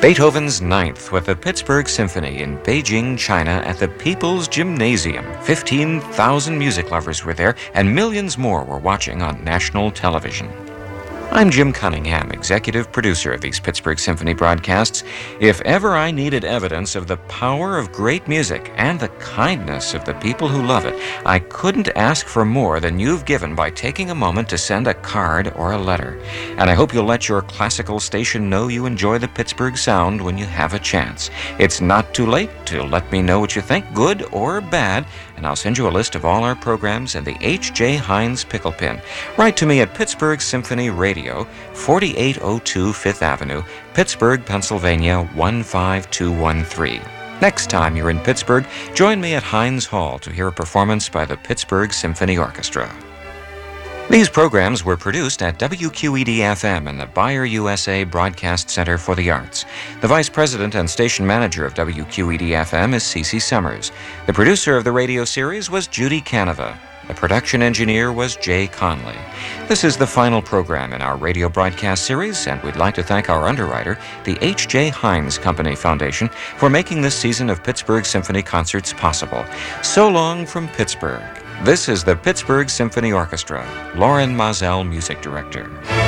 Beethoven's Ninth with the Pittsburgh Symphony in Beijing, China at the People's Gymnasium. 15,000 music lovers were there, and millions more were watching on national television. I'm Jim Cunningham, executive producer of these Pittsburgh Symphony broadcasts. If ever I needed evidence of the power of great music and the kindness of the people who love it, I couldn't ask for more than you've given by taking a moment to send a card or a letter. And I hope you'll let your classical station know you enjoy the Pittsburgh sound when you have a chance. It's not too late to let me know what you think, good or bad, and I'll send you a list of all our programs and the H.J. Heinz pickle pin. Write to me at Pittsburgh Symphony Radio, 4802 Fifth Avenue, Pittsburgh, Pennsylvania, 15213. Next time you're in Pittsburgh, join me at Heinz Hall to hear a performance by the Pittsburgh Symphony Orchestra. These programs were produced at WQED-FM and the Bayer USA Broadcast Center for the Arts. The Vice President and Station Manager of WQED-FM is Cece Summers. The producer of the radio series was Judy Canova. The production engineer was Jay Conley. This is the final program in our radio broadcast series, and we'd like to thank our underwriter, the H.J. Heinz Company Foundation, for making this season of Pittsburgh Symphony Concerts possible. So long from Pittsburgh. This is the Pittsburgh Symphony Orchestra. Lauren Mazel, Music Director.